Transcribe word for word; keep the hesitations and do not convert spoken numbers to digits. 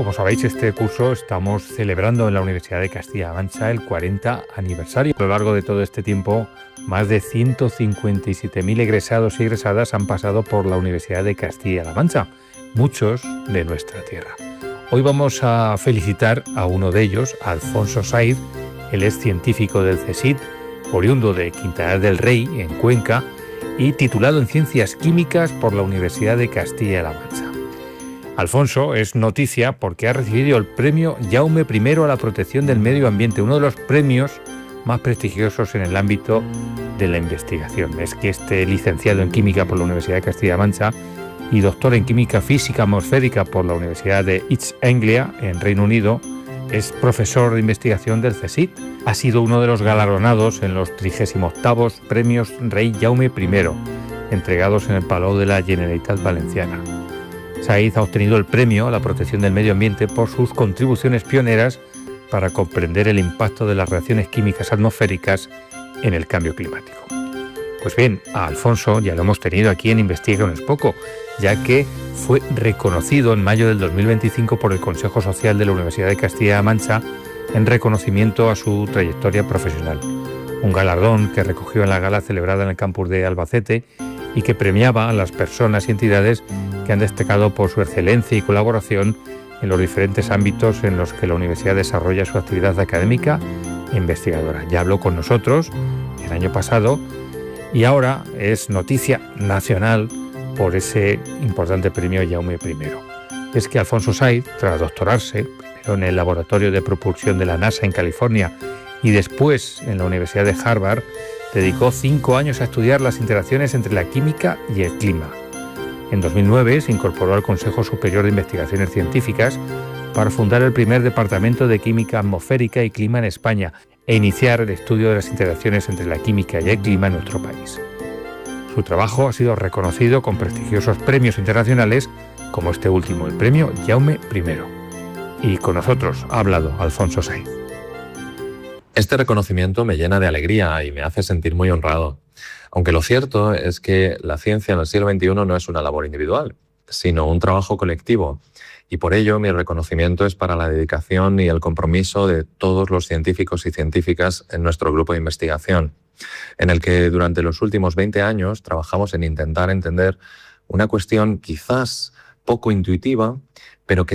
Como sabéis, este curso estamos celebrando en la Universidad de Castilla-La Mancha el cuarenta aniversario. A lo largo de todo este tiempo, más de ciento cincuenta y siete mil egresados y egresadas han pasado por la Universidad de Castilla-La Mancha, muchos de nuestra tierra. Hoy vamos a felicitar a uno de ellos, a Alfonso Saiz. Él es científico del CSIC, oriundo de Quintanar del Rey, en Cuenca, y titulado en Ciencias Químicas por la Universidad de Castilla-La Mancha. Alfonso es noticia porque ha recibido el premio Jaume primero a la protección del medio ambiente, uno de los premios más prestigiosos en el ámbito de la investigación. Es que este licenciado en Química por la Universidad de Castilla-La Mancha y doctor en Química Física Atmosférica por la Universidad de East Anglia, en Reino Unido, es profesor de investigación del CSIC. Ha sido uno de los galardonados en los trigésimo octavos Premios Rey Jaume primero, entregados en el Palau de la Generalitat Valenciana. Saiz ha obtenido el premio a la protección del medio ambiente por sus contribuciones pioneras para comprender el impacto de las reacciones químicas atmosféricas en el cambio climático. Pues bien, a Alfonso ya lo hemos tenido aquí en Investiga un Poco, ya que fue reconocido en mayo del dos mil veinticinco por el Consejo Social de la Universidad de Castilla-La Mancha en reconocimiento a su trayectoria profesional. Un galardón que recogió en la gala celebrada en el campus de Albacete y que premiaba a las personas y entidades que han destacado por su excelencia y colaboración en los diferentes ámbitos en los que la universidad desarrolla su actividad académica e investigadora. Ya habló con nosotros el año pasado y ahora es noticia nacional por ese importante premio Jaume primero. Es que Alfonso Saiz, tras doctorarse, primero en el laboratorio de propulsión de la NASA en California y después en la Universidad de Harvard, dedicó cinco años a estudiar las interacciones entre la química y el clima. En dos mil nueve se incorporó al Consejo Superior de Investigaciones Científicas para fundar el primer departamento de Química Atmosférica y Clima en España e iniciar el estudio de las interacciones entre la química y el clima en nuestro país. Su trabajo ha sido reconocido con prestigiosos premios internacionales como este último, el premio Jaume primero. Y con nosotros ha hablado Alfonso Saiz. Este reconocimiento me llena de alegría y me hace sentir muy honrado. Aunque lo cierto es que la ciencia en el siglo veintiuno no es una labor individual, sino un trabajo colectivo. Y por ello mi reconocimiento es para la dedicación y el compromiso de todos los científicos y científicas en nuestro grupo de investigación, en el que durante los últimos veinte años trabajamos en intentar entender una cuestión quizás poco intuitiva, pero que